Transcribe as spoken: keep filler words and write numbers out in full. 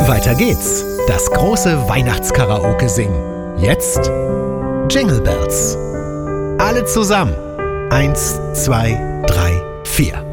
Weiter geht's. Das große Weihnachtskaraoke singen. Jetzt Jingle Bells. Alle zusammen. Eins, zwei, drei, vier.